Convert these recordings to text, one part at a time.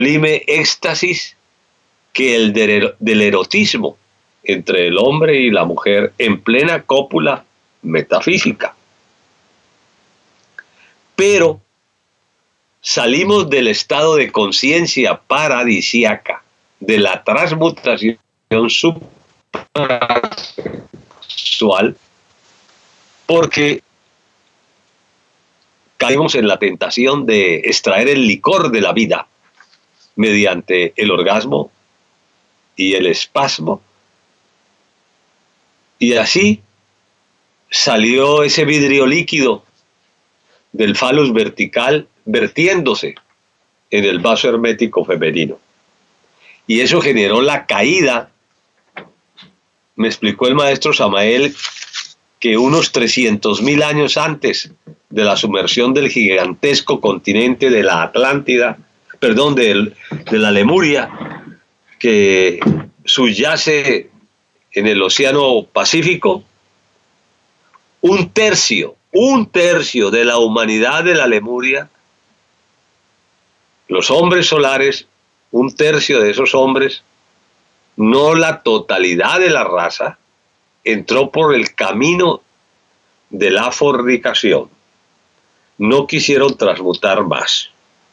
sublime éxtasis que el del erotismo entre el hombre y la mujer en plena cópula metafísica. Pero salimos del estado de conciencia paradisíaca, de la transmutación suprasexual, porque caemos en la tentación de extraer el licor de la vida mediante el orgasmo y el espasmo, y así salió ese vidrio líquido del falus vertical vertiéndose en el vaso hermético femenino, y eso generó la caída. Me explicó el maestro Samael que unos 300.000 años antes de la sumersión del gigantesco continente de la Atlántida, perdón, de la Lemuria, que subyace en el Océano Pacífico, un tercio de la humanidad de la Lemuria, los hombres solares, un tercio de esos hombres, no la totalidad de la raza, entró por el camino de la fornicación. No quisieron transmutar más.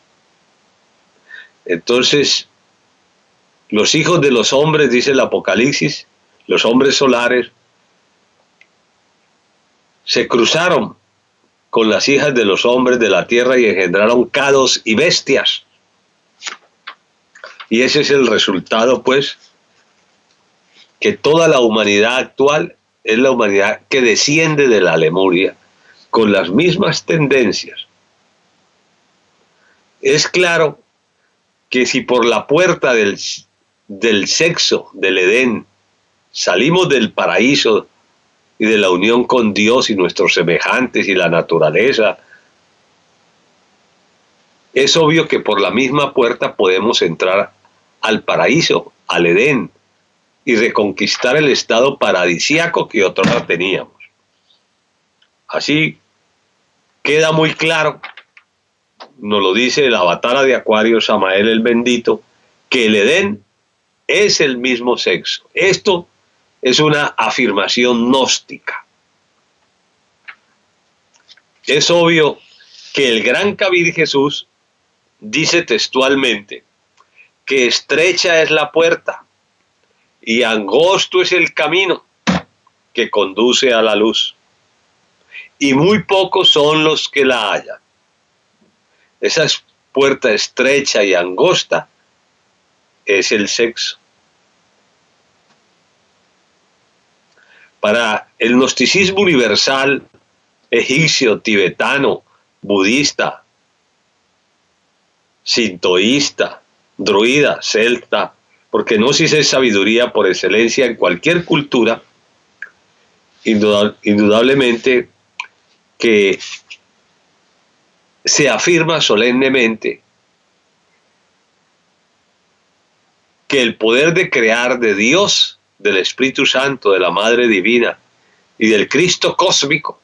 Entonces, los hijos de los hombres, dice el Apocalipsis, los hombres solares, se cruzaron con las hijas de los hombres de la tierra y engendraron cados y bestias. Y ese es el resultado, pues, que toda la humanidad actual es la humanidad que desciende de la Lemuria, con las mismas tendencias. Es claro que si por la puerta del sexo, del Edén, salimos del paraíso y de la unión con Dios y nuestros semejantes y la naturaleza, es obvio que por la misma puerta podemos entrar al paraíso, al Edén, y reconquistar el estado paradisíaco que otrora teníamos. Así queda muy claro, nos lo dice el avatar de Acuario, Samael el Bendito, que el Edén es el mismo sexo. Esto es una afirmación gnóstica. Es obvio que el gran Kabir Jesús dice textualmente que estrecha es la puerta y angosto es el camino que conduce a la luz, y muy pocos son los que la hallan. Esa puerta estrecha y angosta es el sexo. Para el gnosticismo universal, egipcio, tibetano, budista, sintoísta, druida, celta, porque gnosis es sabiduría por excelencia en cualquier cultura, indudablemente que se afirma solemnemente que el poder de crear de Dios, del Espíritu Santo, de la Madre Divina y del Cristo cósmico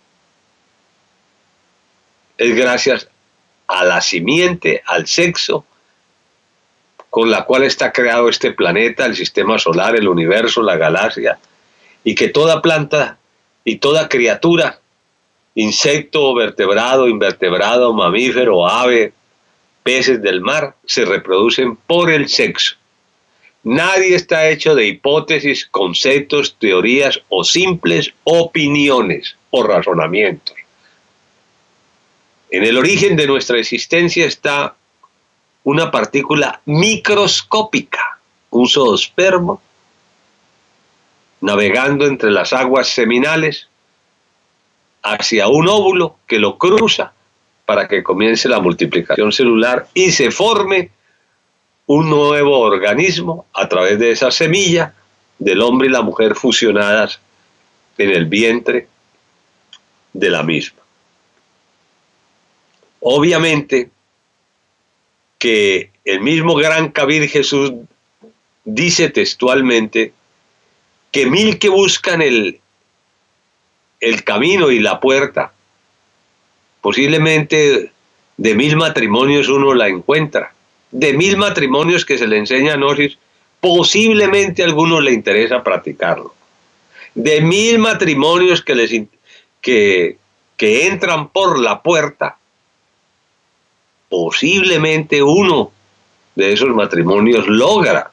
es gracias a la simiente, al sexo, con la cual está creado este planeta, el sistema solar, el universo, la galaxia, y que toda planta y toda criatura, insecto, vertebrado, invertebrado, mamífero, ave, peces del mar, se reproducen por el sexo. Nadie está hecho de hipótesis, conceptos, teorías o simples opiniones o razonamientos. En el origen de nuestra existencia está una partícula microscópica, un zoospermo, navegando entre las aguas seminales hacia un óvulo que lo cruza para que comience la multiplicación celular y se forme un nuevo organismo a través de esa semilla del hombre y la mujer fusionadas en el vientre de la misma. Obviamente que el mismo gran Kabir Jesús dice textualmente que mil que buscan el camino y la puerta, posiblemente de 1000 matrimonios uno la encuentra, de 1000 matrimonios que se le enseña gnosis, posiblemente a algunos le interesa practicarlo. De 1000 matrimonios que entran por la puerta, posiblemente uno de esos matrimonios logra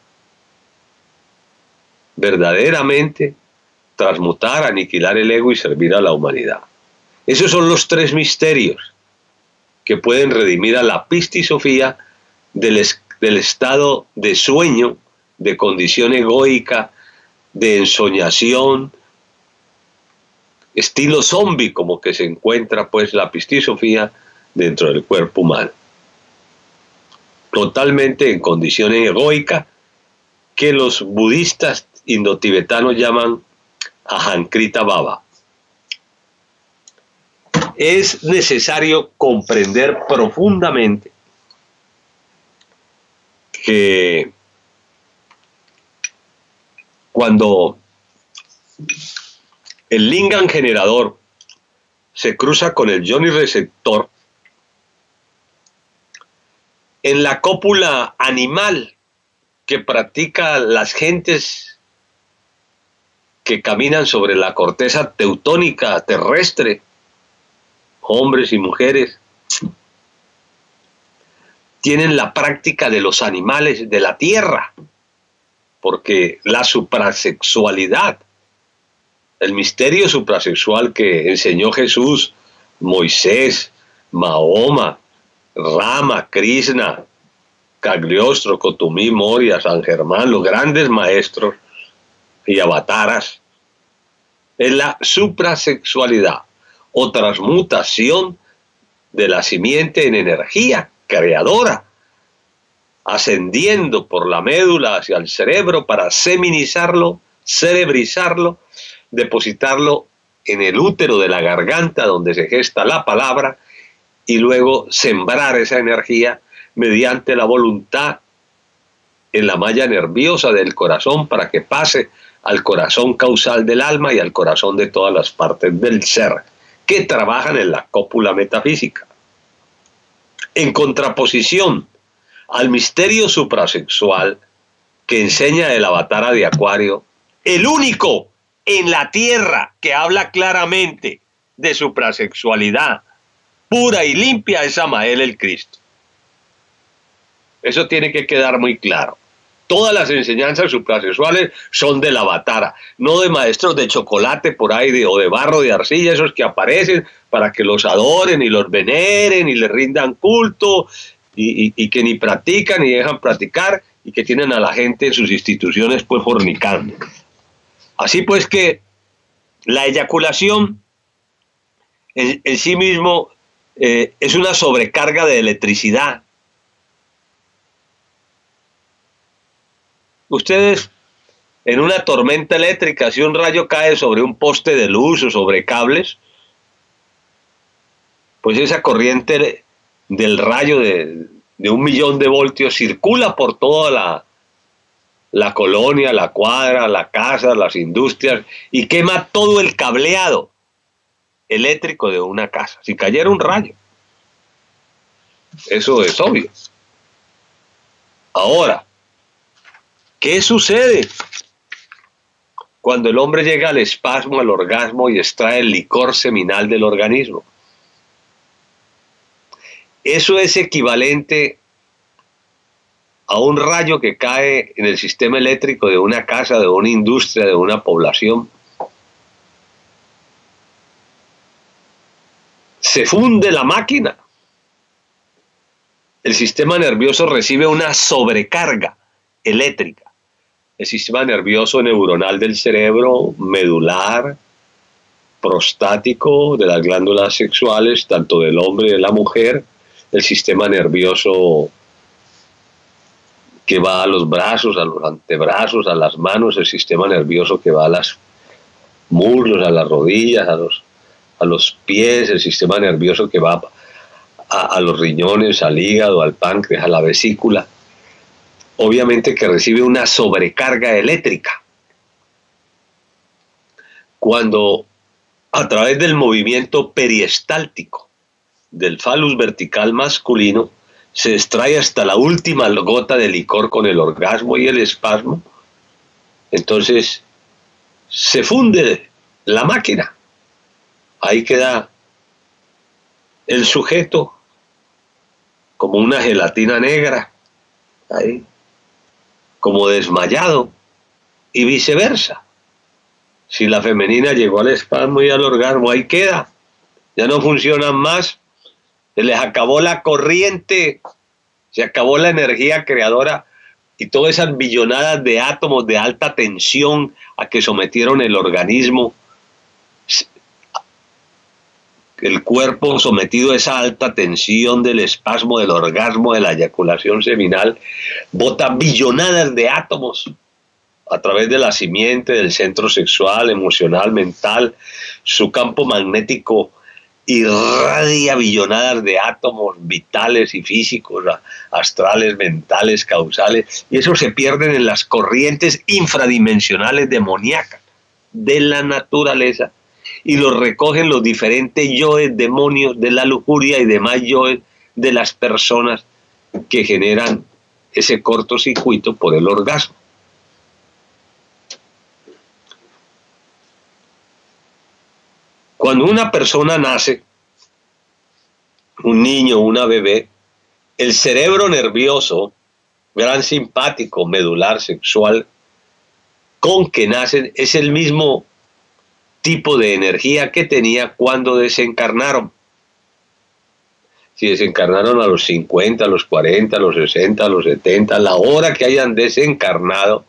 verdaderamente transmutar, aniquilar el ego y servir a la humanidad. Esos son los 3 misterios que pueden redimir a la pistisofía del estado de sueño, de condición egoica, de ensoñación, estilo zombie, como que se encuentra pues la pistisofía dentro del cuerpo humano. Totalmente en condición egoica, que los budistas indotibetanos llaman Ahankrita Bhava. Es necesario comprender profundamente que cuando el lingam generador se cruza con el yoni receptor, en la cópula animal que practican las gentes que caminan sobre la corteza teutónica terrestre, hombres y mujeres, tienen la práctica de los animales de la tierra, porque la suprasexualidad, el misterio suprasexual que enseñó Jesús, Moisés, Mahoma, Rama, Krishna, Cagliostro, Cotumí, Moria, San Germán, los grandes maestros y avataras, es la suprasexualidad o transmutación de la simiente en energía creadora, ascendiendo por la médula hacia el cerebro para seminizarlo, cerebrizarlo, depositarlo en el útero de la garganta donde se gesta la palabra y luego sembrar esa energía mediante la voluntad en la malla nerviosa del corazón para que pase al corazón causal del alma y al corazón de todas las partes del ser que trabajan en la cópula metafísica. En contraposición al misterio suprasexual que enseña el Avatara de Acuario, el único en la tierra que habla claramente de suprasexualidad pura y limpia es Samael el Cristo. Eso tiene que quedar muy claro. Todas las enseñanzas suprasexuales son del Avatara, no de maestros de chocolate por ahí o de barro de arcilla, esos que aparecen para que los adoren y los veneren y les rindan culto y que ni practican ni dejan practicar y que tienen a la gente en sus instituciones pues fornicando. Así pues que la eyaculación en sí mismo es una sobrecarga de electricidad. Ustedes en una tormenta eléctrica, si un rayo cae sobre un poste de luz o sobre cables, pues esa corriente del rayo de 1.000.000 de voltios circula por toda la colonia, la cuadra, la casa, las industrias y quema todo el cableado eléctrico de una casa. Si cayera un rayo, eso es obvio. Ahora, ¿qué sucede cuando el hombre llega al espasmo, al orgasmo y extrae el licor seminal del organismo? Eso es equivalente a un rayo que cae en el sistema eléctrico de una casa, de una industria, de una población. Se funde la máquina. El sistema nervioso recibe una sobrecarga eléctrica. El sistema nervioso neuronal del cerebro, medular, prostático, de las glándulas sexuales, tanto del hombre y de la mujer, el sistema nervioso que va a los brazos, a los antebrazos, a las manos, el sistema nervioso que va a los muslos, a las rodillas, a los pies, el sistema nervioso que va a los riñones, al hígado, al páncreas, a la vesícula. Obviamente que recibe una sobrecarga eléctrica. Cuando a través del movimiento periestáltico del falus vertical masculino se extrae hasta la última gota de licor con el orgasmo y el espasmo, entonces se funde la máquina. Ahí queda el sujeto como una gelatina negra, ahí, como desmayado, y viceversa. Si la femenina llegó al espasmo y al orgasmo, ahí queda. Ya no funcionan más. Se les acabó la corriente, se acabó la energía creadora y todas esas billonadas de átomos de alta tensión a que sometieron el organismo. El cuerpo sometido a esa alta tensión del espasmo, del orgasmo, de la eyaculación seminal, bota billonadas de átomos a través de la simiente, del centro sexual, emocional, mental. Su campo magnético irradia billonadas de átomos vitales y físicos, astrales, mentales, causales, y eso se pierden en las corrientes infradimensionales demoníacas de la naturaleza, y los recogen los diferentes yoes, demonios de la lujuria y demás yoes de las personas que generan ese cortocircuito por el orgasmo. Cuando una persona nace, un niño, una bebé, el cerebro nervioso, gran simpático, medular, sexual, con que nacen, es el mismo tipo de energía que tenía cuando desencarnaron. Si desencarnaron a los 50, a los 40, a los 60, a los 70, a la hora que hayan desencarnado,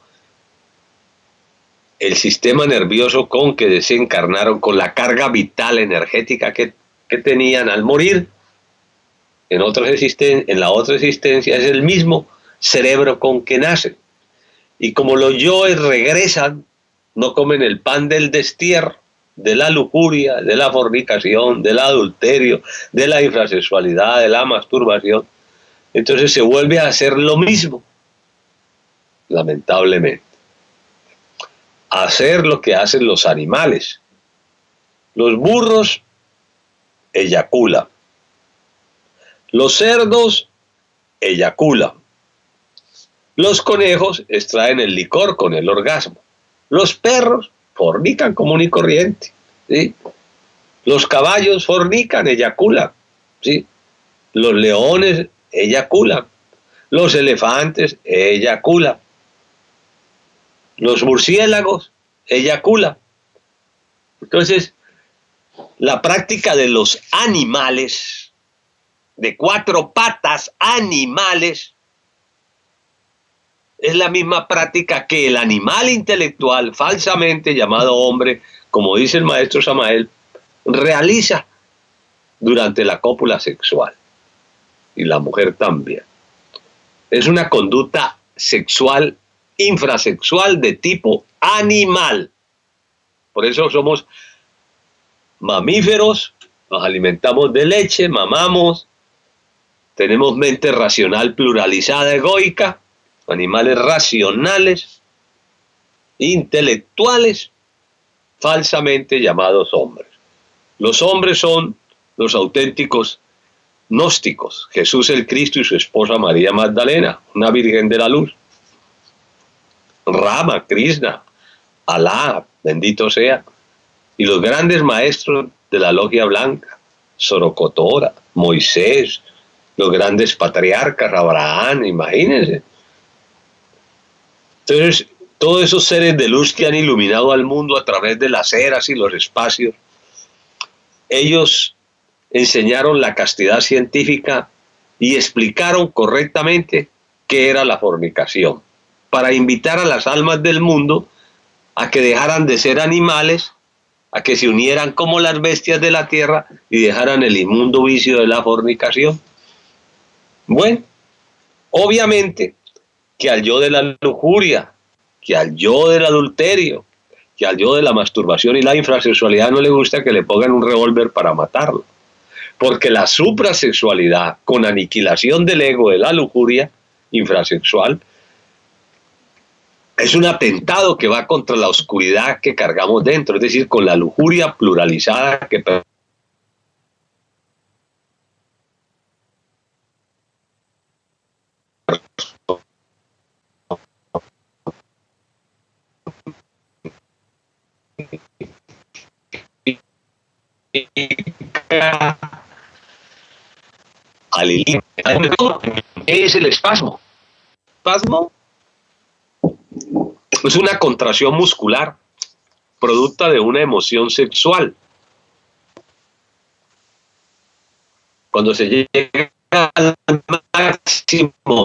el sistema nervioso con que desencarnaron, con la carga vital energética que tenían al morir, en la otra existencia es el mismo cerebro con que nacen. Y como los yoes regresan, no comen el pan del destierro, de la lujuria, de la fornicación, del adulterio, de la infrasexualidad, de la masturbación, entonces se vuelve a hacer lo mismo, lamentablemente. Hacer lo que hacen los animales. Los burros eyaculan. Los cerdos eyaculan. Los conejos extraen el licor con el orgasmo. Los perros fornican común y corriente, ¿sí? Los caballos fornican, eyaculan, ¿sí? Los leones eyaculan. Los elefantes eyaculan. Los murciélagos eyaculan. Entonces, la práctica de los animales, de cuatro patas animales, es la misma práctica que el animal intelectual, falsamente llamado hombre, como dice el maestro Samael, realiza durante la cópula sexual. Y la mujer también. Es una conducta sexual, infrasexual de tipo animal. Por eso somos mamíferos, nos alimentamos de leche, mamamos, tenemos mente racional pluralizada, egoica, animales racionales, intelectuales, falsamente llamados hombres. Los hombres son los auténticos gnósticos, Jesús el Cristo y su esposa María Magdalena, una virgen de la luz. Rama, Krishna, Alá, bendito sea, y los grandes maestros de la logia blanca, Sorocotora, Moisés, los grandes patriarcas, Abraham, imagínense. Entonces, todos esos seres de luz que han iluminado al mundo a través de las eras y los espacios, ellos enseñaron la castidad científica y explicaron correctamente qué era la fornicación, para invitar a las almas del mundo a que dejaran de ser animales, a que se unieran como las bestias de la tierra y dejaran el inmundo vicio de la fornicación. Bueno, obviamente que al yo de la lujuria, que al yo del adulterio, que al yo de la masturbación y la infrasexualidad no le gusta que le pongan un revólver para matarlo. Porque la suprasexualidad, con aniquilación del ego de la lujuria infrasexual, es un atentado que va contra la oscuridad que cargamos dentro, es decir, con la lujuria pluralizada que Es el espasmo. Espasmo es una contracción muscular producto de una emoción sexual. Cuando se llega al máximo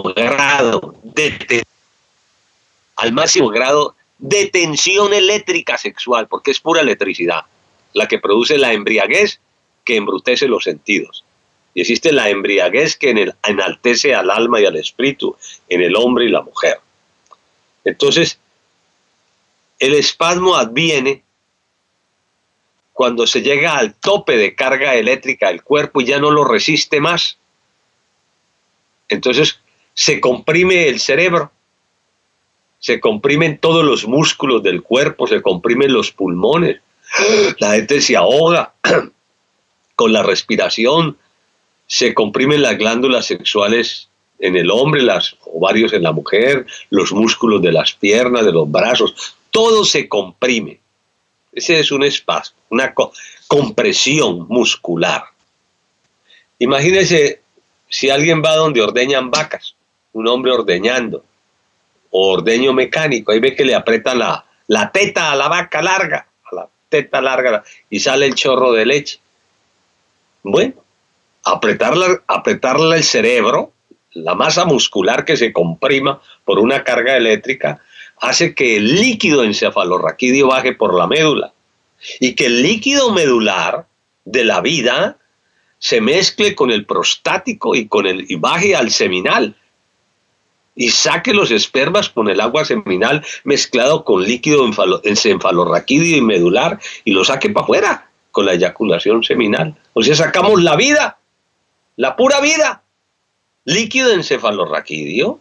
grado de tensión eléctrica sexual, porque es pura electricidad la que produce la embriaguez que embrutece los sentidos. Y existe la embriaguez que enaltece al alma y al espíritu en el hombre y la mujer. Entonces, el espasmo adviene cuando se llega al tope de carga eléctrica del cuerpo y ya no lo resiste más. Entonces, se comprime el cerebro, se comprimen todos los músculos del cuerpo, se comprimen los pulmones, la gente se ahoga con la respiración, se comprimen las glándulas sexuales en el hombre, los ovarios en la mujer, los músculos de las piernas, de los brazos, todo se comprime. Ese es un espasmo, una compresión muscular. Imagínese si alguien va donde ordeñan vacas, un hombre ordeñando, o ordeño mecánico, ahí ve que le apretan la teta a la vaca larga, y sale el chorro de leche. Bueno, apretarle el cerebro, la masa muscular que se comprima por una carga eléctrica, hace que el líquido encefalorraquídeo baje por la médula y que el líquido medular de la vida se mezcle con el prostático y baje al seminal y saque los espermas con el agua seminal mezclado con líquido encefalorraquídeo y medular y lo saque para afuera con la eyaculación seminal. O sea, sacamos la vida, la pura vida, líquido encefalorraquídeo.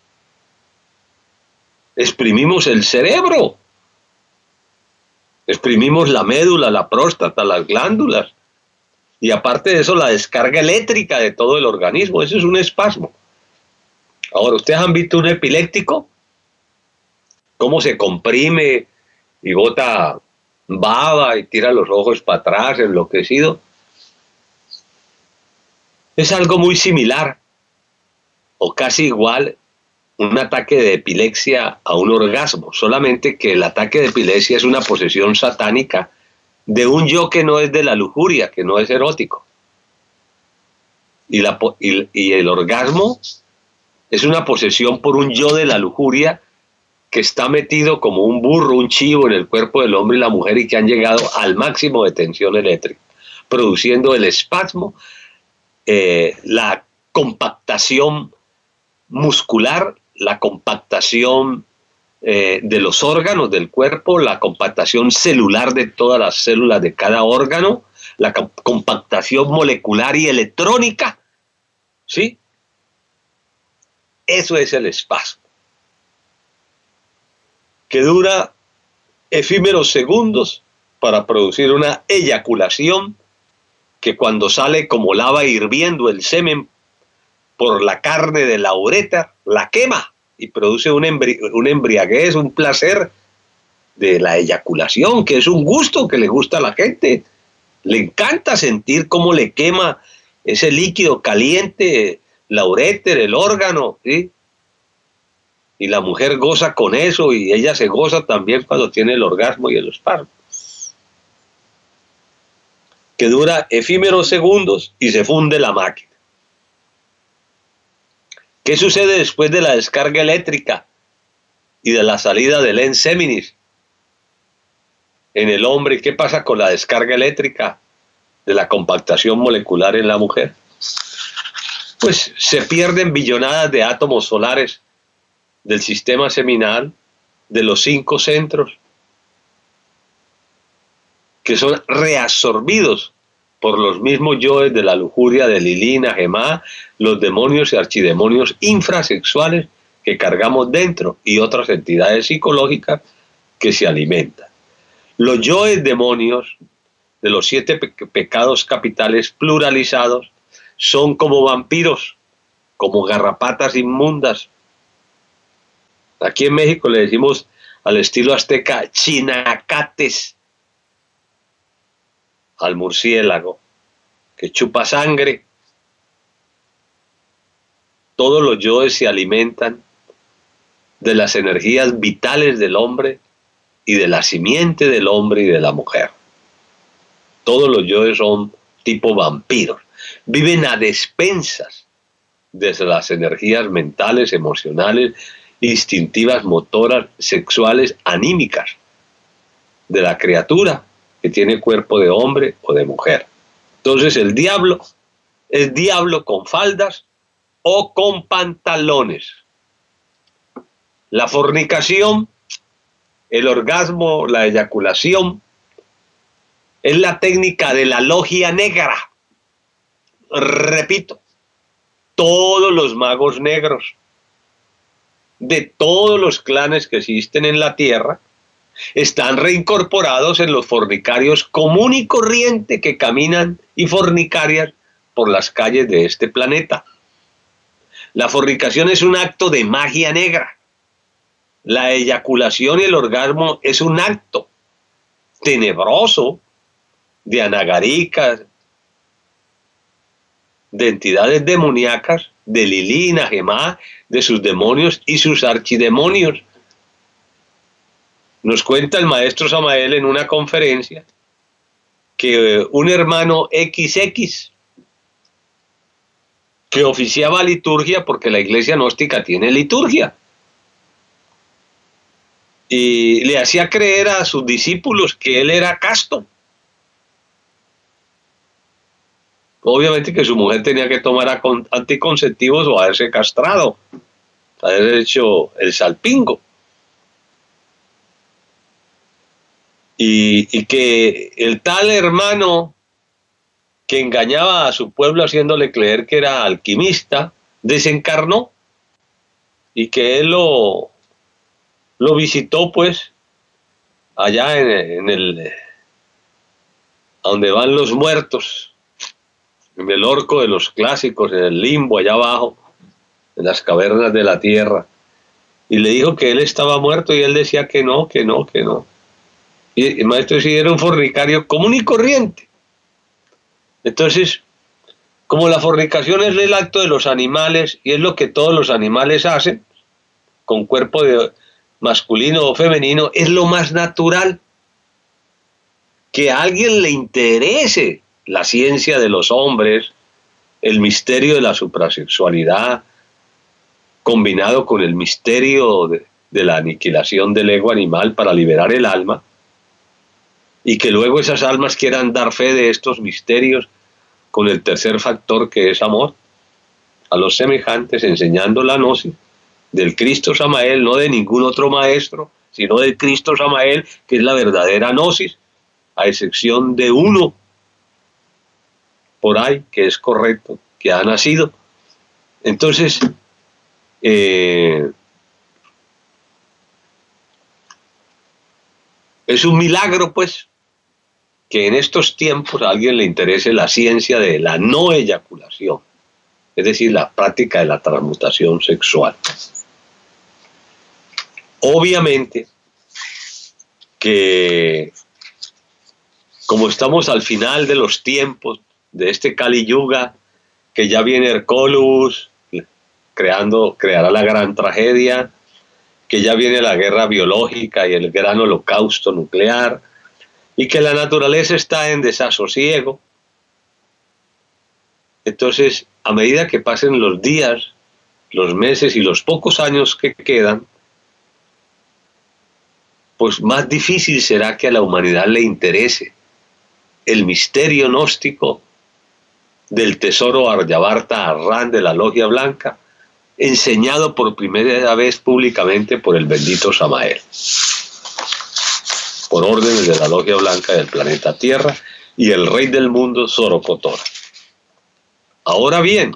Exprimimos el cerebro, exprimimos la médula, la próstata, las glándulas, y aparte de eso la descarga eléctrica de todo el organismo. Eso es un espasmo. Ahora, ¿ustedes han visto un epiléptico? ¿Cómo se comprime y bota baba y tira los ojos para atrás, enloquecido? Es algo muy similar, o casi igual, un ataque de epilepsia a un orgasmo, solamente que el ataque de epilepsia es una posesión satánica de un yo que no es de la lujuria, que no es erótico. Y el orgasmo es una posesión por un yo de la lujuria que está metido como un burro, un chivo en el cuerpo del hombre y la mujer y que han llegado al máximo de tensión eléctrica, produciendo el espasmo, la compactación muscular, la compactación de los órganos del cuerpo, la compactación celular de todas las células de cada órgano, la compactación molecular y electrónica, ¿sí? Eso es el espasmo, que dura efímeros segundos para producir una eyaculación que cuando sale como lava hirviendo el semen por la carne de la uretra, la quema y produce una embriaguez, un placer de la eyaculación, que es un gusto que le gusta a la gente. Le encanta sentir cómo le quema ese líquido caliente, la uretra, el órgano, ¿sí? Y la mujer goza con eso y ella se goza también cuando tiene el orgasmo y el espasmo, que dura efímeros segundos y se funde la máquina. ¿Qué sucede después de la descarga eléctrica y de la salida del ens seminis en el hombre? ¿Qué pasa con la descarga eléctrica de la compactación molecular en la mujer? Pues se pierden billonadas de átomos solares del sistema seminal, de los 5 centros, que son reabsorbidos por los mismos yoes de la lujuria, de Lilina, Gemá, los demonios y archidemonios infrasexuales que cargamos dentro y otras entidades psicológicas que se alimentan. Los yoes demonios de los 7 pecados capitales pluralizados son como vampiros como garrapatas inmundas. Aquí en México le decimos al estilo azteca chinacates al murciélago, que chupa sangre. Todos los yoes se alimentan de las energías vitales del hombre y de la simiente del hombre y de la mujer. Todos los yoes son tipo vampiros. Viven a despensas de las energías mentales, emocionales, instintivas, motoras, sexuales, anímicas de la criatura que tiene cuerpo de hombre o de mujer. Entonces el diablo es diablo con faldas o con pantalones. La fornicación, el orgasmo, la eyaculación, es la técnica de la logia negra. Repito, todos los magos negros de todos los clanes que existen en la tierra están reincorporados en los fornicarios común y corriente que caminan y fornicarias por las calles de este planeta. La fornicación es un acto de magia negra. La eyaculación y el orgasmo es un acto tenebroso de anagaricas, de entidades demoníacas, de Lilí, Nagemá, de sus demonios y sus archidemonios. Nos cuenta el maestro Samael en una conferencia que un hermano XX que oficiaba liturgia, porque la iglesia gnóstica tiene liturgia, y le hacía creer a sus discípulos que él era casto. Obviamente que su mujer tenía que tomar anticonceptivos o haberse castrado, haber hecho el salpingo. Y que el tal hermano que engañaba a su pueblo haciéndole creer que era alquimista, desencarnó, y que él lo visitó pues allá en el a donde van los muertos, en el orco de los clásicos, en el limbo allá abajo, en las cavernas de la tierra, y le dijo que él estaba muerto, y él decía que no, que no, que no. Y el maestro sí era un fornicario común y corriente. Entonces, como la fornicación es el acto de los animales, y es lo que todos los animales hacen, con cuerpo de masculino o femenino, es lo más natural. Que a alguien le interese la ciencia de los hombres, el misterio de la suprasexualidad, combinado con el misterio de la aniquilación del ego animal para liberar el alma, y que luego esas almas quieran dar fe de estos misterios con el tercer factor, que es amor a los semejantes, enseñando la gnosis del Cristo Samael, no de ningún otro maestro, sino del Cristo Samael, que es la verdadera gnosis, a excepción de uno por ahí que es correcto, que ha nacido. Entonces, es un milagro pues que en estos tiempos a alguien le interese la ciencia de la no eyaculación, es decir, la práctica de la transmutación sexual. Obviamente que como estamos al final de los tiempos de este Kali Yuga, que ya viene Hercólogos, creará la gran tragedia, que ya viene la guerra biológica y el gran holocausto nuclear, y que la naturaleza está en desasosiego. Entonces, a medida que pasen los días, los meses y los pocos años que quedan, pues más difícil será que a la humanidad le interese el misterio gnóstico del tesoro Aryavarta Arran de la Logia Blanca, enseñado por primera vez públicamente por el bendito Samael, por órdenes de la Logia Blanca del planeta Tierra y el rey del mundo, Zorocotora. Ahora bien,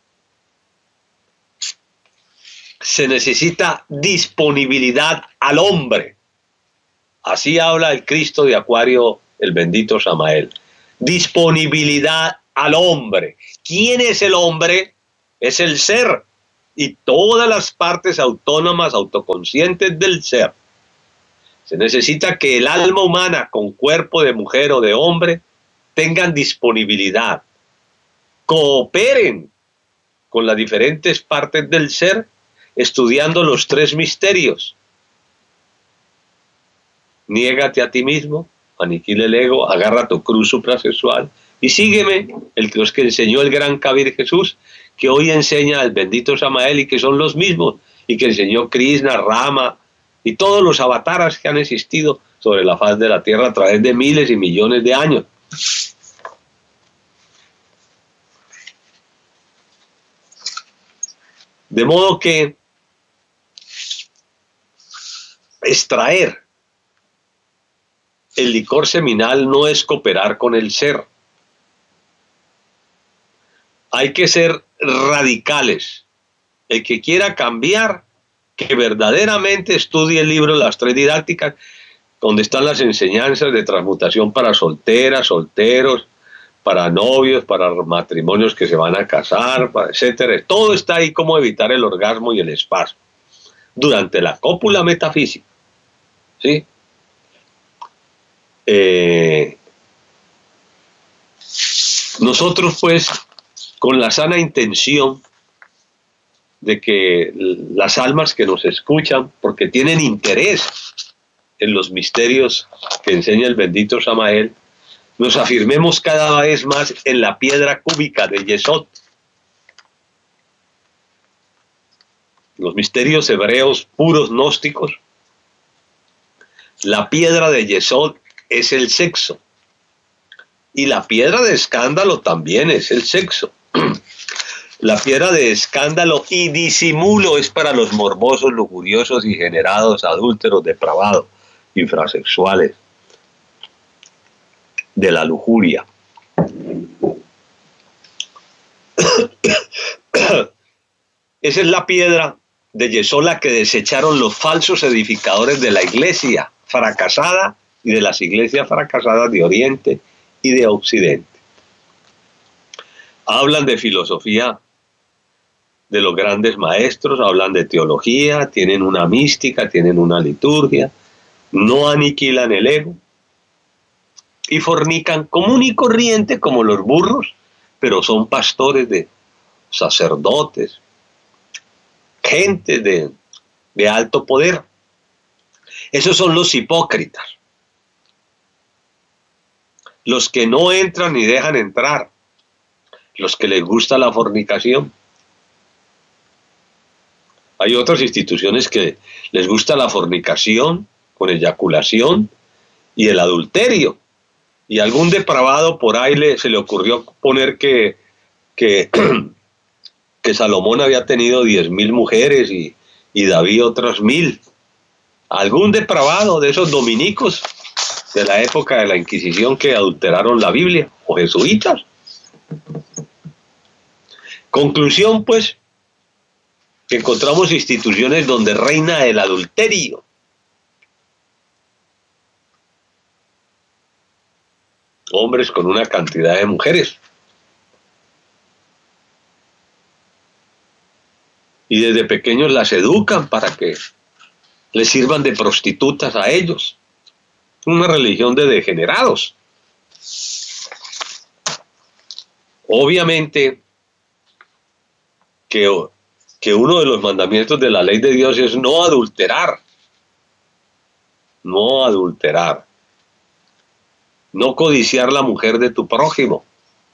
se necesita disponibilidad al hombre. Así habla el Cristo de Acuario, el bendito Samael. Disponibilidad al hombre. ¿Quién es el hombre? es el ser y todas las partes autónomas, autoconscientes del ser. Se necesita que el alma humana con cuerpo de mujer o de hombre tengan disponibilidad, cooperen con las diferentes partes del ser, estudiando los tres misterios. Niégate a ti mismo, aniquila el ego, agarra tu cruz suprasexual y sígueme, los que enseñó el gran Kabir Jesús, que hoy enseña el bendito Samael y que son los mismos, y que enseñó Krishna, Rama y todos los avataras que han existido sobre la faz de la tierra a través de miles y millones de años. De modo que extraer el licor seminal no es cooperar con el ser. Hay que ser radicales. El que quiera cambiar, que verdaderamente estudie el libro Las Tres Didácticas, donde están las enseñanzas de transmutación para solteras, solteros, para novios, para matrimonios que se van a casar, etcétera. Todo está ahí, cómo evitar el orgasmo y el espasmo durante la cópula metafísica. ¿Sí? Nosotros pues, con la sana intención de que las almas que nos escuchan, porque tienen interés en los misterios que enseña el bendito Samael, nos afirmemos cada vez más en la piedra cúbica de Yesod. Los misterios hebreos puros gnósticos, la piedra de Yesod es el sexo, y la piedra de escándalo también es el sexo. La piedra de escándalo y disimulo es para los morbosos, lujuriosos, degenerados, adúlteros, depravados, infrasexuales, de la lujuria. Esa es la piedra de Yesod la que desecharon los falsos edificadores de la iglesia fracasada y de las iglesias fracasadas de Oriente y de Occidente. Hablan de filosofía de los grandes maestros, hablan de teología, tienen una mística, tienen una liturgia, no aniquilan el ego y fornican común y corriente como los burros, pero son pastores de sacerdotes, gente de alto poder. Esos son los hipócritas, los que no entran ni dejan entrar, los que les gusta la fornicación. Hay otras instituciones que les gusta la fornicación con eyaculación y el adulterio. Y algún depravado por ahí se le ocurrió poner que Salomón había tenido 10,000 mujeres y David otras 1,000. Algún depravado de esos dominicos de la época de la Inquisición que adulteraron la Biblia, o jesuitas. Conclusión, pues, que encontramos instituciones donde reina el adulterio. Hombres con una cantidad de mujeres. Y desde pequeños las educan para que les sirvan de prostitutas a ellos. Una religión de degenerados. Obviamente que uno de los mandamientos de la ley de Dios es no adulterar. No adulterar. No codiciar la mujer de tu prójimo.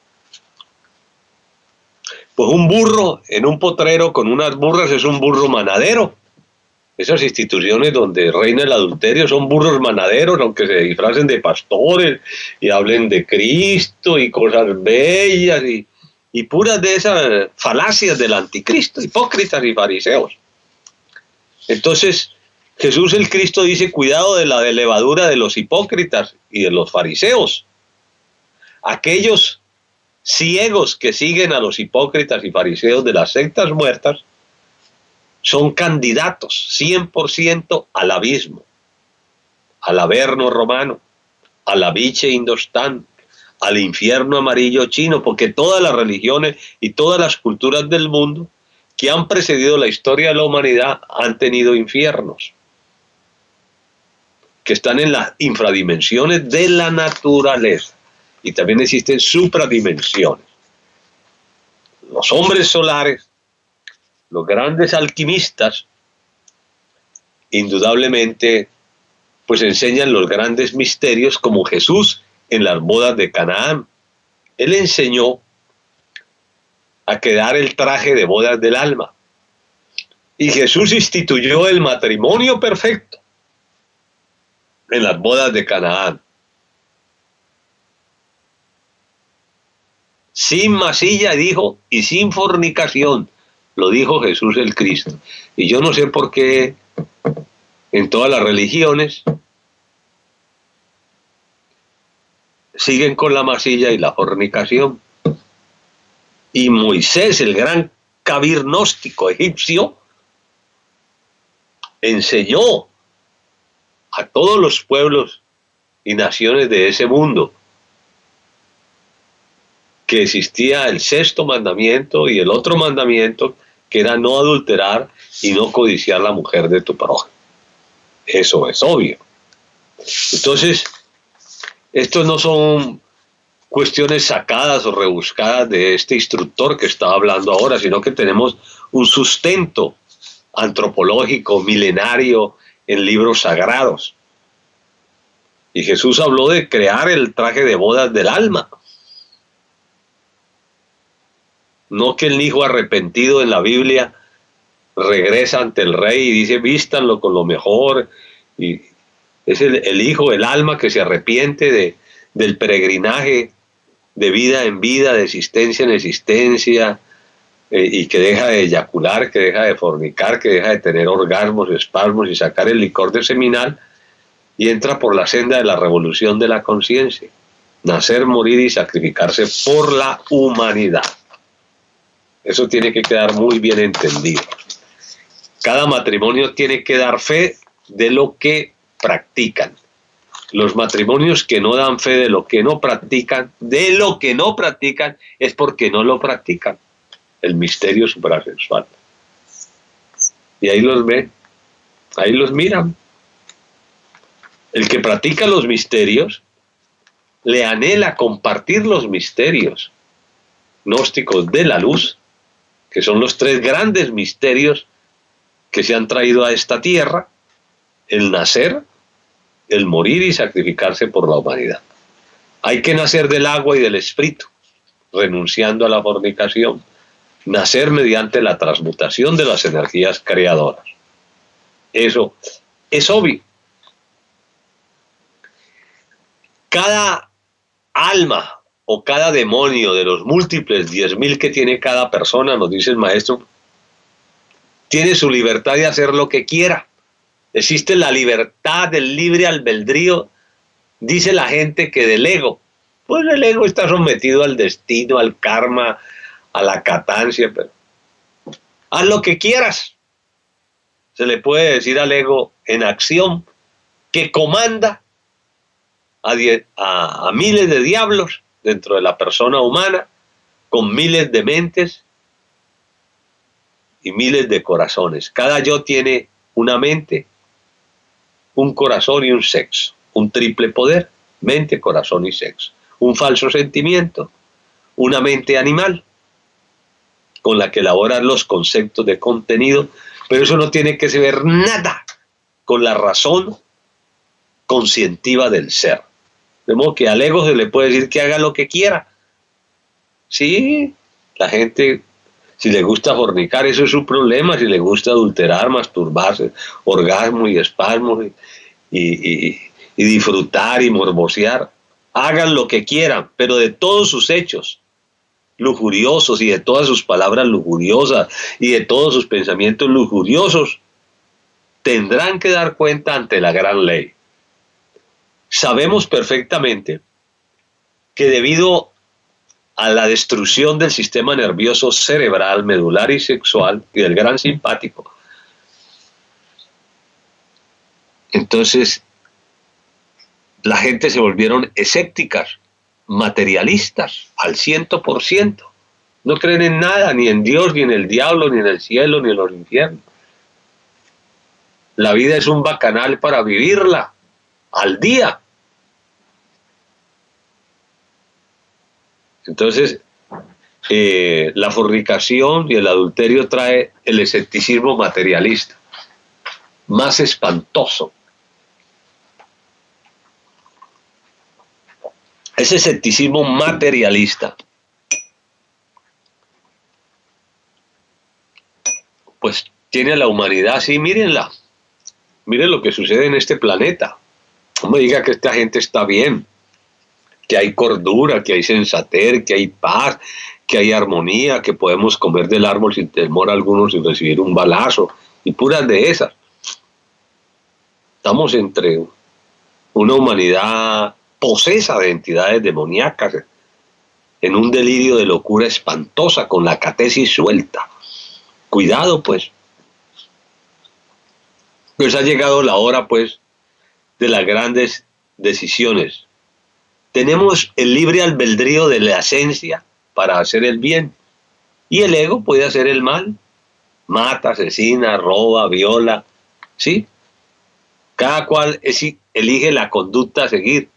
Pues un burro en un potrero con unas burras es un burro manadero. Esas instituciones donde reina el adulterio son burros manaderos, aunque se disfracen de pastores y hablen de Cristo y cosas bellas y puras de esas falacias del anticristo, hipócritas y fariseos. Entonces, Jesús el Cristo dice, cuidado de la levadura de los hipócritas y de los fariseos. Aquellos ciegos que siguen a los hipócritas y fariseos de las sectas muertas son candidatos 100% al abismo, al Averno romano, a la Viche Indostán, al infierno amarillo chino, porque todas las religiones y todas las culturas del mundo que han precedido la historia de la humanidad han tenido infiernos, que están en las infradimensiones de la naturaleza, y también existen supradimensiones. Los hombres solares, los grandes alquimistas, indudablemente, pues enseñan los grandes misterios, como Jesús en las bodas de Canaán. Él enseñó a quedar el traje de bodas del alma. Y Jesús instituyó el matrimonio perfecto en las bodas de Canaán. Sin masilla, dijo, y sin fornicación, lo dijo Jesús el Cristo. Y yo no sé por qué en todas las religiones siguen con la masilla y la fornicación. Y Moisés, el gran cabir gnóstico egipcio, enseñó a todos los pueblos y naciones de ese mundo que existía el sexto mandamiento y el otro mandamiento, que era no adulterar y no codiciar la mujer de tu prójimo. Eso es obvio. Entonces, estos no son cuestiones sacadas o rebuscadas de este instructor que estaba hablando ahora, sino que tenemos un sustento antropológico milenario en libros sagrados. Y Jesús habló de crear el traje de bodas del alma. No que el hijo arrepentido en la Biblia regresa ante el rey y dice, vístanlo con lo mejor. Y es el hijo, el alma que se arrepiente del peregrinaje de vida en vida, de existencia en existencia, y que deja de eyacular, que deja de fornicar, que deja de tener orgasmos, espasmos y sacar el licor de seminal, y entra por la senda de la revolución de la conciencia. Nacer, morir y sacrificarse por la humanidad. Eso tiene que quedar muy bien entendido. Cada matrimonio tiene que dar fe de lo que practican. Los matrimonios que no dan fe de lo que no practican, es porque no lo practican. El misterio suprasexual. Y ahí los ven, ahí los miran. El que practica los misterios le anhela compartir los misterios gnósticos de la luz, que son los tres grandes misterios que se han traído a esta tierra: el nacer, el morir y sacrificarse por la humanidad. Hay que nacer del agua y del espíritu, renunciando a la fornicación. Nacer mediante la transmutación de las energías creadoras. Eso es obvio. Cada alma o cada demonio de los múltiples 10.000 que tiene cada persona, nos dice el maestro, tiene su libertad de hacer lo que quiera. Existe la libertad del libre albedrío, dice la gente, que del ego. Pues el ego está sometido al destino, al karma, a la catancia, pero haz lo que quieras. Se le puede decir al ego en acción que comanda a miles de diablos dentro de la persona humana, con miles de mentes y miles de corazones. Cada yo tiene una mente, un corazón y un sexo, un triple poder: mente, corazón y sexo. Un falso sentimiento, una mente animal con la que elaboran los conceptos de contenido, pero eso no tiene que ver nada con la razón conscientiva del ser. De modo que al ego se le puede decir que haga lo que quiera. Sí, la gente, si le gusta fornicar, eso es su problema. Si le gusta adulterar, masturbarse, orgasmo y espasmos y disfrutar y morbosear, hagan lo que quieran, pero de todos sus hechos lujuriosos y de todas sus palabras lujuriosas y de todos sus pensamientos lujuriosos, tendrán que dar cuenta ante la gran ley. Sabemos perfectamente que debido a la destrucción del sistema nervioso cerebral, medular y sexual y del gran simpático, entonces la gente se volvieron escépticas, materialistas al 100%. No creen en nada, ni en Dios, ni en el diablo, ni en el cielo, ni en los infiernos. La vida es un bacanal para vivirla al día. Entonces, la fornicación y el adulterio trae el escepticismo materialista, más espantoso. Ese escepticismo materialista, pues tiene a la humanidad así, mírenla. Miren lo que sucede en este planeta. No me diga que esta gente está bien, que hay cordura, que hay sensatez, que hay paz, que hay armonía, que podemos comer del árbol sin temor alguno, sin recibir un balazo, y puras de esas. Estamos entre una humanidad posesa de entidades demoníacas, en un delirio de locura espantosa, con la catesis suelta. Cuidado, pues. Pues ha llegado la hora, pues, de las grandes decisiones. Tenemos el libre albedrío de la esencia para hacer el bien, y el ego puede hacer el mal. Mata, asesina, roba, viola, ¿sí? Cada cual elige la conducta a seguir.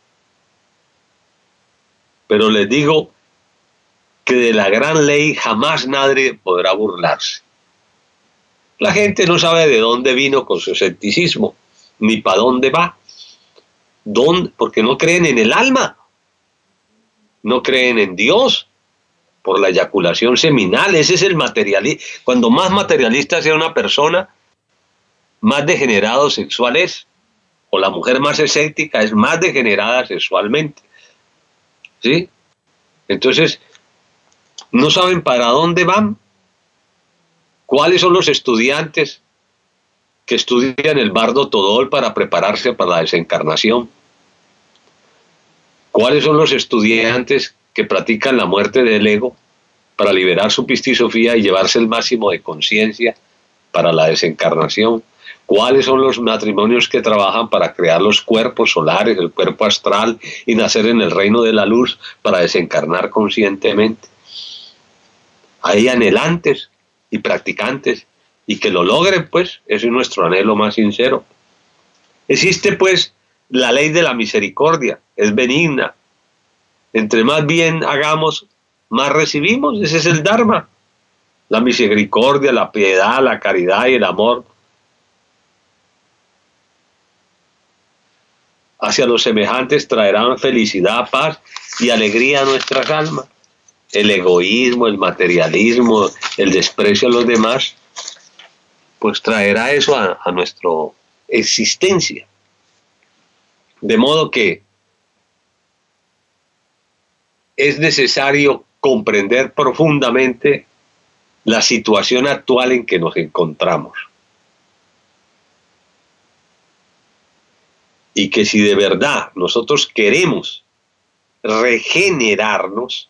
Pero les digo que de la gran ley jamás nadie podrá burlarse. La gente no sabe de dónde vino con su escepticismo, ni para dónde va. Porque no creen en el alma, no creen en Dios, por la eyaculación seminal. Ese es el materialismo. Cuando más materialista sea una persona, más degenerado sexual es. O la mujer más escéptica es más degenerada sexualmente. ¿Sí? Entonces, no saben para dónde van. ¿Cuáles son los estudiantes que estudian el bardo Todol para prepararse para la desencarnación? ¿Cuáles son los estudiantes que practican la muerte del ego para liberar su pistisofía y llevarse el máximo de conciencia para la desencarnación? ¿Cuáles son los matrimonios que trabajan para crear los cuerpos solares, el cuerpo astral y nacer en el reino de la luz para desencarnar conscientemente? Hay anhelantes y practicantes, y que lo logren, pues, ese es nuestro anhelo más sincero. Existe, pues, la ley de la misericordia, es benigna. Entre más bien hagamos, más recibimos. Ese es el Dharma. La misericordia, la piedad, la caridad y el amor hacia los semejantes traerán felicidad, paz y alegría a nuestras almas. El egoísmo, el materialismo, el desprecio a los demás, pues traerá eso a nuestra existencia. De modo que es necesario comprender profundamente la situación actual en que nos encontramos. Y que si de verdad nosotros queremos regenerarnos,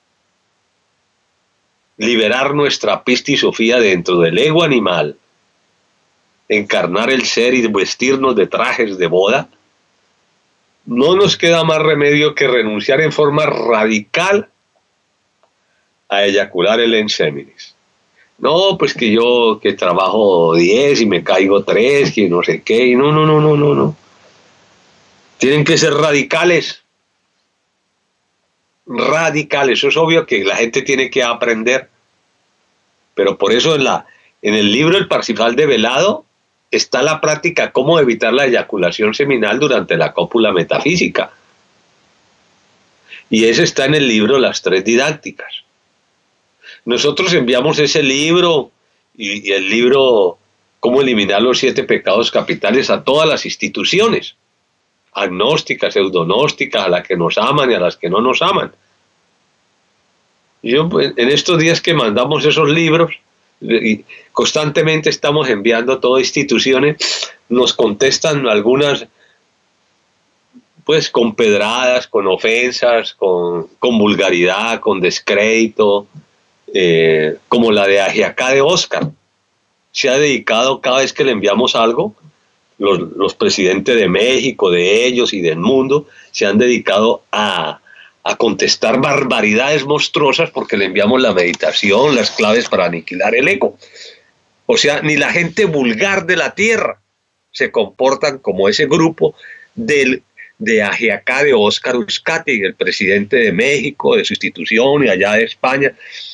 liberar nuestra pistisofía dentro del ego animal, encarnar el ser y vestirnos de trajes de boda, no nos queda más remedio que renunciar en forma radical a eyacular el enseminis. No, pues que yo que trabajo 10 y me caigo 3 y no sé qué, y no. Tienen que ser radicales. Radicales. Eso es obvio que la gente tiene que aprender. Pero por eso en el libro El Parsifal Develado está la práctica cómo evitar la eyaculación seminal durante la cópula metafísica. Y ese está en el libro Las Tres Didácticas. Nosotros enviamos ese libro y el libro Cómo eliminar los 7 pecados capitales a todas las instituciones, agnósticas, pseudognósticas, a las que nos aman y a las que no nos aman. Yo, en estos días que mandamos esos libros, y constantemente estamos enviando a todas instituciones, nos contestan algunas pues con pedradas, con ofensas, con vulgaridad, con descrédito, como la de Ajiacá de Oscar. Se ha dedicado, cada vez que le enviamos algo, los presidentes de México, de ellos y del mundo, se han dedicado a a contestar barbaridades monstruosas porque le enviamos la meditación, las claves para aniquilar el ego. O sea, ni la gente vulgar de la tierra se comportan como ese grupo de Ajiacá, de Óscar Uzcategui, el presidente de México, de su institución y allá de España.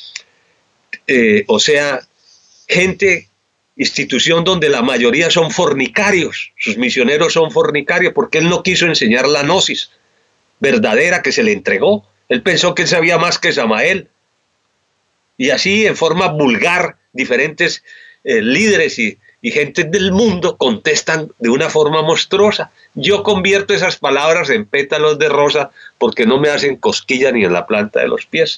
O sea, institución donde la mayoría son fornicarios, sus misioneros son fornicarios, porque él no quiso enseñar la gnosis verdadera que se le entregó. Él pensó que él sabía más que Samael. Y así, en forma vulgar, diferentes líderes y gente del mundo contestan de una forma monstruosa. Yo convierto esas palabras en pétalos de rosa porque no me hacen cosquilla ni en la planta de los pies.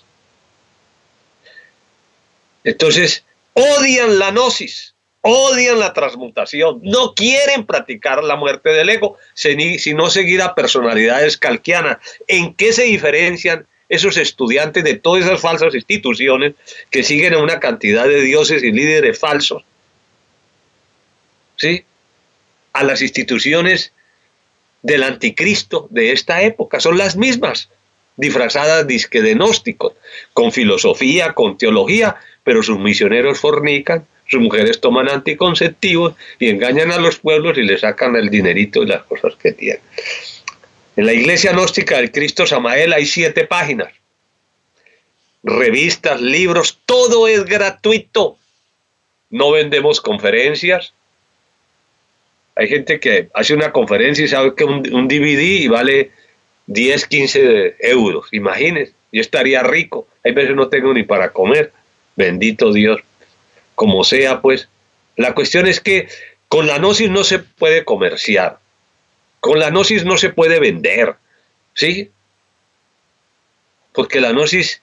Entonces, odian la gnosis, odian la transmutación, no quieren practicar la muerte del ego, sino seguir a personalidades calquianas. ¿En qué se diferencian esos estudiantes de todas esas falsas instituciones que siguen a una cantidad de dioses y líderes falsos? ¿Sí? A las instituciones del anticristo de esta época, son las mismas, disfrazadas disque de gnósticos, con filosofía, con teología, pero sus misioneros fornican, sus mujeres toman anticonceptivos y engañan a los pueblos y les sacan el dinerito y las cosas que tienen. En la Iglesia Gnóstica del Cristo Samael hay 7 páginas, revistas, libros, todo es gratuito. No vendemos conferencias. Hay gente que hace una conferencia y sabe que un DVD y vale 10, 15 euros. Imagínense, yo estaría rico. Hay veces no tengo ni para comer. Bendito Dios. Como sea, pues. La cuestión es que con la gnosis no se puede comerciar. Con la gnosis no se puede vender. ¿Sí? Porque la gnosis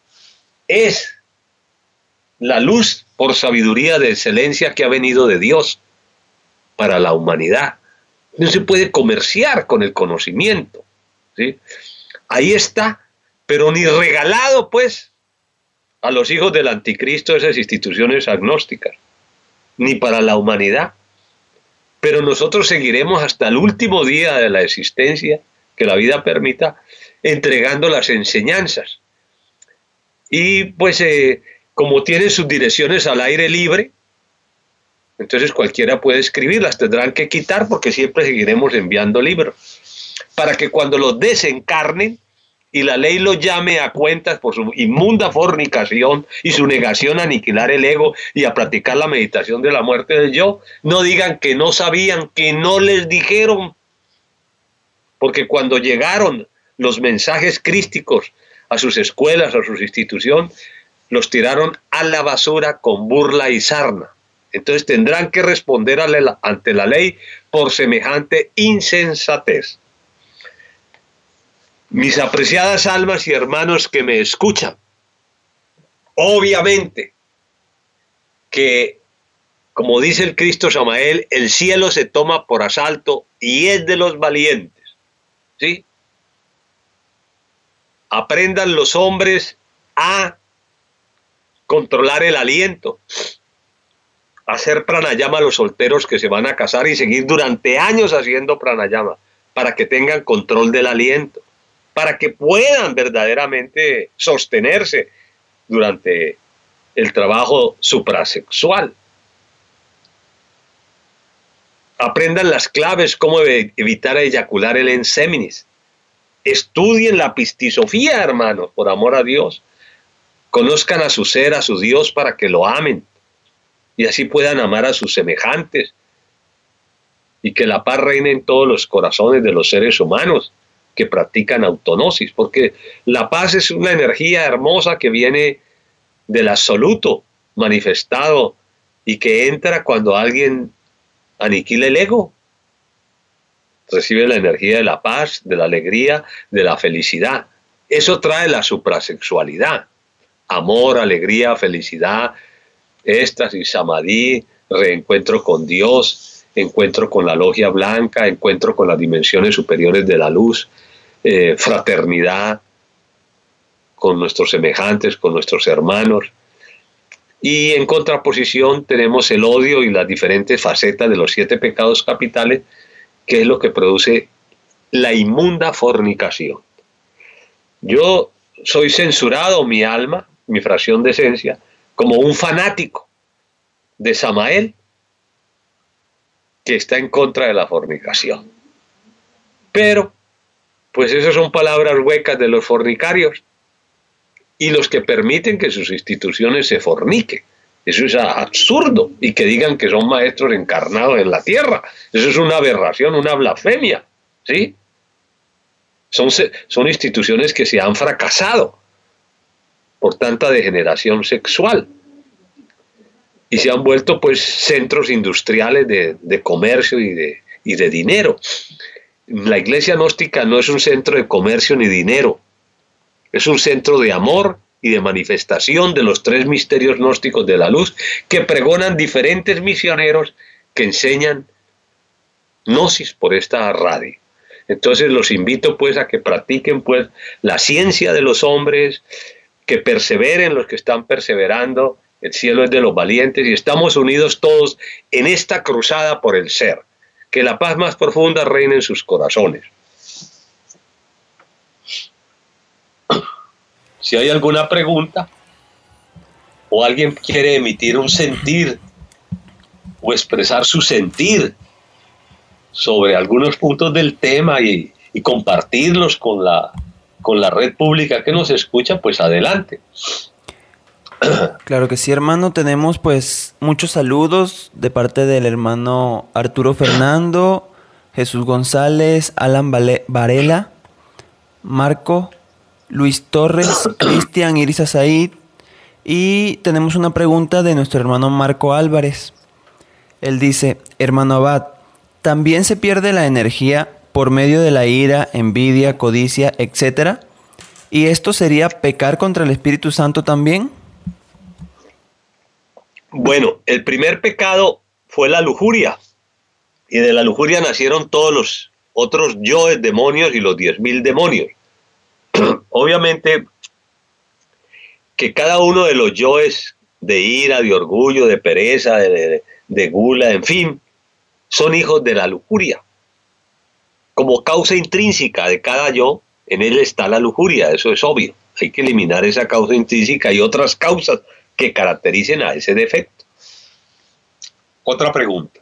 es la luz por sabiduría de excelencia que ha venido de Dios para la humanidad. No se puede comerciar con el conocimiento, ¿sí? Ahí está, pero ni regalado, pues, a los hijos del anticristo esas instituciones agnósticas, ni para la humanidad. Pero nosotros seguiremos hasta el último día de la existencia, que la vida permita, entregando las enseñanzas. Y pues, como tienen sus direcciones al aire libre, entonces cualquiera puede escribirlas, tendrán que quitar porque siempre seguiremos enviando libros, para que cuando los desencarnen y la ley los llame a cuentas por su inmunda fornicación y su negación a aniquilar el ego y a practicar la meditación de la muerte del yo, no digan que no sabían, que no les dijeron, porque cuando llegaron los mensajes crísticos a sus escuelas, a sus instituciones, los tiraron a la basura con burla y sarna. Entonces tendrán que responder ante la ley por semejante insensatez. Mis apreciadas almas y hermanos que me escuchan, obviamente que, como dice el Cristo Samael, el cielo se toma por asalto y es de los valientes, ¿sí? Aprendan los hombres a controlar el aliento, hacer pranayama a los solteros que se van a casar y seguir durante años haciendo pranayama para que tengan control del aliento, para que puedan verdaderamente sostenerse durante el trabajo suprasexual. Aprendan las claves, cómo evitar eyacular el enseminis. Estudien la pistisofía, hermanos, por amor a Dios. Conozcan a su ser, a su Dios, para que lo amen. Y así puedan amar a sus semejantes. Y que la paz reine en todos los corazones de los seres humanos que practican autognosis. Porque la paz es una energía hermosa que viene del absoluto manifestado y que entra cuando alguien aniquila el ego. Recibe la energía de la paz, de la alegría, de la felicidad. Eso trae la suprasexualidad. Amor, alegría, felicidad, éxtasis, samadhi, reencuentro con Dios, encuentro con la logia blanca, encuentro con las dimensiones superiores de la luz, fraternidad con nuestros semejantes, con nuestros hermanos. Y en contraposición tenemos el odio y las diferentes facetas de los 7 pecados capitales, que es lo que produce la inmunda fornicación. Yo soy censurado, mi alma, mi fracción de esencia, como un fanático de Samael que está en contra de la fornicación. Pero, pues esas son palabras huecas de los fornicarios y los que permiten que sus instituciones se forniquen. Eso es absurdo, y que digan que son maestros encarnados en la tierra. Eso es una aberración, una blasfemia, ¿sí? Son instituciones que se han fracasado por tanta degeneración sexual y se han vuelto pues centros industriales de comercio y de dinero. La iglesia gnóstica no es un centro de comercio ni dinero, es un centro de amor y de manifestación de los 3 misterios gnósticos de la luz que pregonan diferentes misioneros que enseñan gnosis por esta radio. Entonces los invito pues a que practiquen pues la ciencia de los hombres, que perseveren los que están perseverando. El cielo es de los valientes y estamos unidos todos en esta cruzada por el ser. Que la paz más profunda reine en sus corazones. Si hay alguna pregunta o alguien quiere emitir un sentir o expresar su sentir sobre algunos puntos del tema y compartirlos con la red pública que nos escucha, pues adelante. Claro que sí, hermano. Tenemos pues muchos saludos de parte del hermano Arturo Fernando, Jesús González, Alan Varela, Marco, Luis Torres, Cristian, Irisa Said, y tenemos una pregunta de nuestro hermano Marco Álvarez. Él dice: hermano Abad, ¿también se pierde la energía por medio de la ira, envidia, codicia, etcétera? ¿Y esto sería pecar contra el Espíritu Santo también? Bueno, el primer pecado fue la lujuria, y de la lujuria nacieron todos los otros yoes demonios y los 10.000 demonios. Obviamente que cada uno de los yoes de ira, de orgullo, de pereza, de gula, en fin, son hijos de la lujuria. Como causa intrínseca de cada yo, en él está la lujuria, eso es obvio. Hay que eliminar esa causa intrínseca y otras causas que caractericen a ese defecto. Otra pregunta.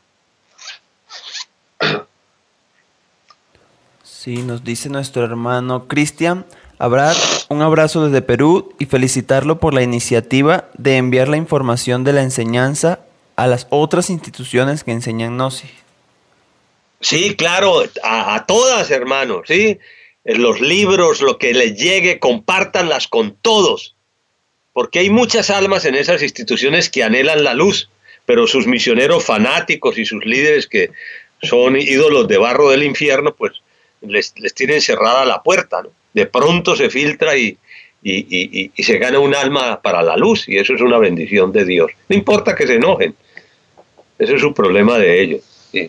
Sí, nos dice nuestro hermano Cristian: Abad, un abrazo desde Perú y felicitarlo por la iniciativa de enviar la información de la enseñanza a las otras instituciones que enseñan gnosis. Sí, claro, a todas, hermanos, ¿sí? Los libros, lo que les llegue, compártanlas con todos, porque hay muchas almas en esas instituciones que anhelan la luz, pero sus misioneros fanáticos y sus líderes, que son ídolos de barro del infierno, pues les tienen cerrada la puerta, ¿no? De pronto se filtra y se gana un alma para la luz, y eso es una bendición de Dios. No importa que se enojen, ese es su problema de ellos, ¿sí?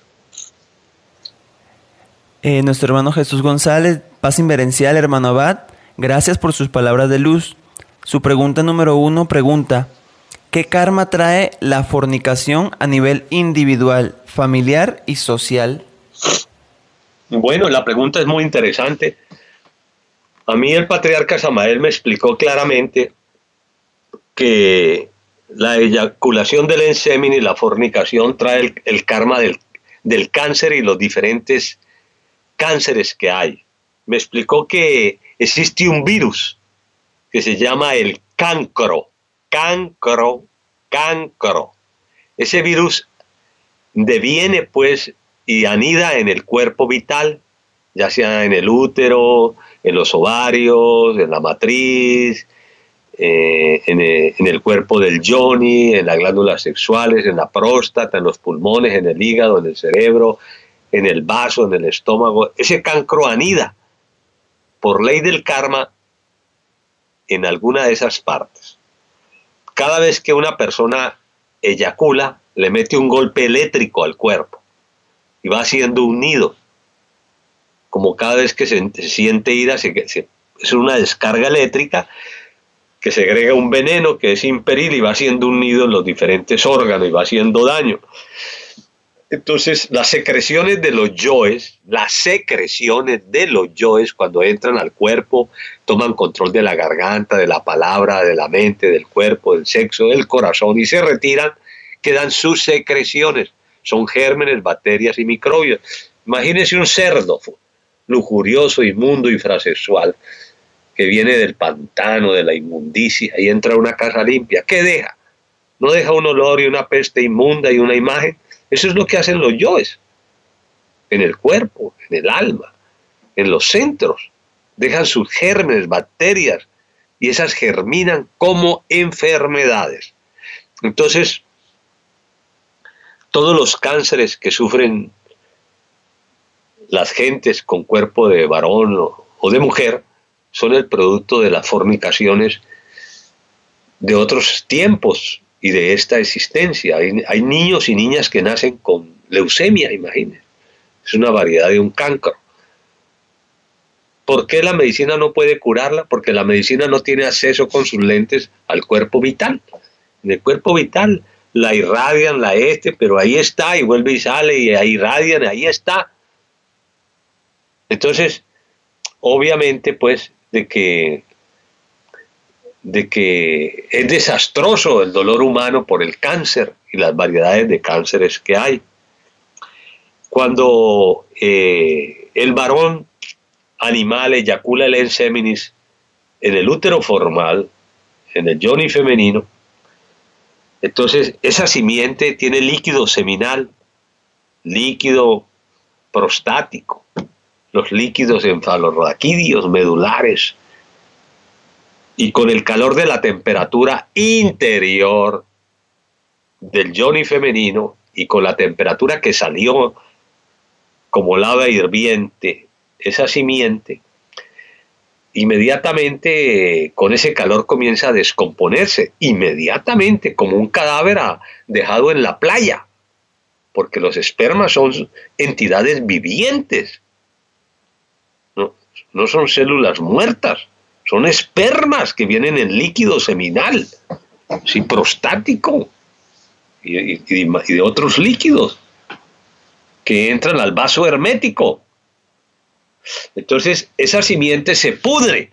Nuestro hermano Jesús González, paz inverencial, hermano Abad, gracias por sus palabras de luz. Su pregunta número 1 pregunta: ¿qué karma trae la fornicación a nivel individual, familiar y social? Bueno, la pregunta es muy interesante. A mí el patriarca Samael me explicó claramente que la eyaculación del ensemen y la fornicación trae el karma del cáncer y los diferentes cánceres que hay. Me explicó que existe un virus que se llama el cancro. Ese virus deviene pues y anida en el cuerpo vital, ya sea en el útero, en los ovarios, en la matriz, en el cuerpo del yoni, en las glándulas sexuales, en la próstata, en los pulmones, en el hígado, en el cerebro, en el vaso, en el estómago. Ese cancro anida por ley del karma en alguna de esas partes. Cada vez que una persona eyacula, le mete un golpe eléctrico al cuerpo y va haciendo un nido. Como cada vez que se siente ira, es una descarga eléctrica que segrega un veneno que es imperil y va haciendo un nido en los diferentes órganos y va haciendo daño. Entonces, las secreciones de los yoes, cuando entran al cuerpo, toman control de la garganta, de la palabra, de la mente, del cuerpo, del sexo, del corazón y se retiran, quedan sus secreciones. Son gérmenes, bacterias y microbios. Imagínense un cerdo lujurioso, inmundo, infrasexual, que viene del pantano, de la inmundicia, y entra a una casa limpia. ¿Qué deja? ¿No deja un olor y una peste inmunda y una imagen? Eso es lo que hacen los yoes, en el cuerpo, en el alma, en los centros. Dejan sus gérmenes, bacterias, y esas germinan como enfermedades. Entonces, todos los cánceres que sufren las gentes con cuerpo de varón o de mujer son el producto de las fornicaciones de otros tiempos y de esta existencia. Hay niños y niñas que nacen con leucemia, imagínense. Es una variedad de un cancro. ¿Por qué la medicina no puede curarla? Porque la medicina no tiene acceso con sus lentes al cuerpo vital. En el cuerpo vital la irradian, pero ahí está, y vuelve y sale, y ahí irradian, ahí está. Entonces, obviamente, pues, de que es desastroso el dolor humano por el cáncer y las variedades de cánceres que hay. Cuando el varón animal eyacula el enseminis en el útero formal, en el yoni femenino, entonces esa simiente tiene líquido seminal, líquido prostático, los líquidos enfalorraquídeos medulares, y con el calor de la temperatura interior del yoni femenino y con la temperatura que salió como lava hirviente, esa simiente, inmediatamente con ese calor comienza a descomponerse, inmediatamente como un cadáver dejado en la playa, porque los espermas son entidades vivientes, no son células muertas, son espermas que vienen en líquido seminal, sí, prostático y de otros líquidos que entran al vaso hermético. Entonces esa simiente se pudre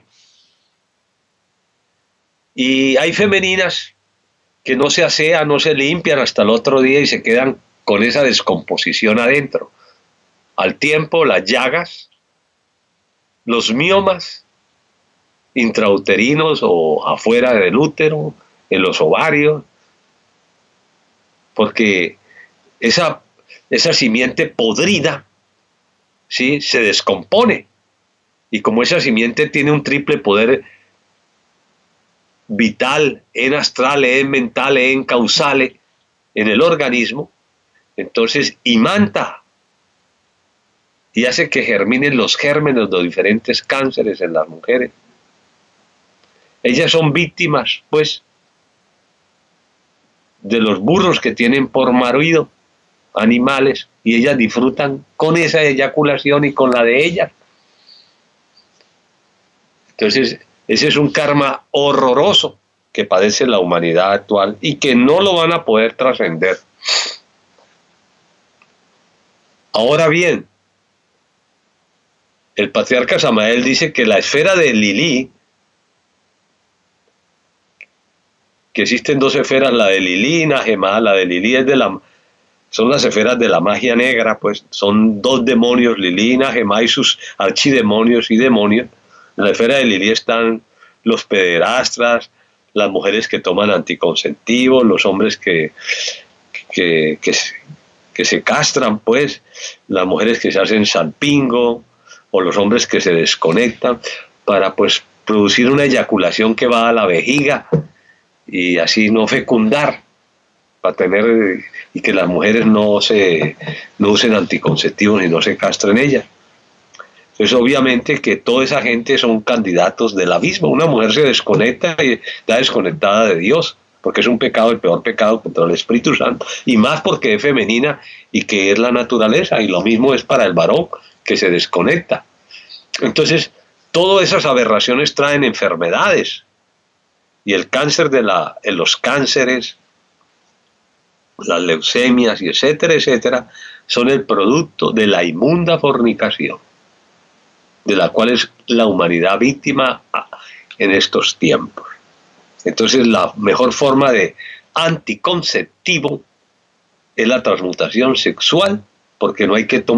y hay femeninas que no se asean, no se limpian hasta el otro día y se quedan con esa descomposición adentro. Al tiempo, las llagas, los miomas intrauterinos o afuera del útero, en los ovarios, porque esa simiente podrida, ¿sí?, se descompone, y como esa simiente tiene un triple poder vital, en astral, en mental, en causal, en el organismo, entonces imanta y hace que germinen los gérmenes de diferentes cánceres en las mujeres. Ellas son víctimas, pues, de los burros que tienen por marido animales, y ellas disfrutan con esa eyaculación y con la de ellas. Entonces, ese es un karma horroroso que padece la humanidad actual y que no lo van a poder trascender. Ahora bien, el patriarca Samael dice que la esfera de Lilí, que existen dos esferas, la de Lilí y Najemá. La de Lilí son las esferas de la magia negra, pues son dos demonios, Lilí y Najemá, y sus archidemonios y demonios. En la esfera de Lilí están los pederastras, las mujeres que toman anticonceptivos, los hombres que se castran, pues, las mujeres que se hacen salpingo, o los hombres que se desconectan para, pues, producir una eyaculación que va a la vejiga y así no fecundar, para tener, y que las mujeres no usen anticonceptivos y no se castren ellas. Entonces, obviamente que toda esa gente son candidatos del abismo. Una mujer se desconecta y está desconectada de Dios, porque es un pecado, el peor pecado contra el Espíritu Santo, y más porque es femenina y que es la naturaleza, y lo mismo es para el varón que se desconecta. Entonces, todas esas aberraciones traen enfermedades, y el cáncer en los cánceres las leucemias y etcétera, etcétera, son el producto de la inmunda fornicación, de la cual es la humanidad víctima en estos tiempos. Entonces la mejor forma de anticonceptivo es la transmutación sexual, porque no hay que tomar